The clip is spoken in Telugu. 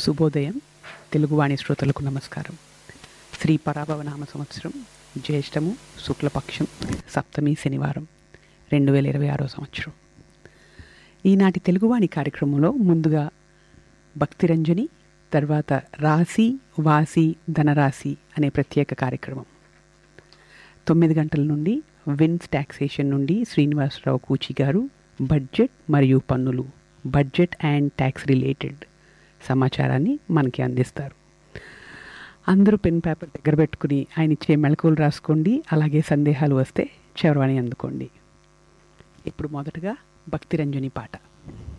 శుభోదయం. తెలుగువాణి శ్రోతలకు నమస్కారం. శ్రీ పరాభవనామ సంవత్సరం జ్యేష్ఠము శుక్లపక్షం సప్తమి శనివారం 2026 సంవత్సరం. ఈనాటి తెలుగువాణి కార్యక్రమంలో ముందుగా భక్తిరంజని, తర్వాత రాశి వాసి ధనరాశి అనే ప్రత్యేక కార్యక్రమం. 9 గంటల నుండి విన్స్ టాక్సేషన్ నుండి శ్రీనివాసరావు కూచి గారు బడ్జెట్ మరియు పన్నులు, బడ్జెట్ అండ్ ట్యాక్స్ రిలేటెడ్ సమాచారాన్ని మనకి అందిస్తారు. అందరూ పెన్ పేపర్ దగ్గర పెట్టుకుని ఆయన ఇచ్చే మెళకువలు రాసుకోండి. అలాగే సందేహాలు వస్తే చరవాణి అందుకోండి. ఇప్పుడు మొదటగా భక్తిరంజని పాట.